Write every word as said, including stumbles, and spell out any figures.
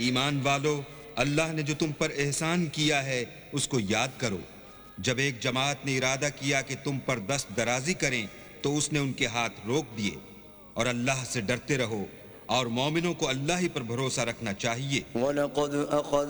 ईमान वालो, अल्लाह ने जो तुम पर एहसान किया है उसको याद करो। जब एक जमात ने इरादा किया कि तुम पर दस्त दराजी करें तो उसने उनके हाथ रोक दिए। और अल्लाह से डरते रहो और मोमिनों को अल्लाह ही पर भरोसा रखना चाहिए।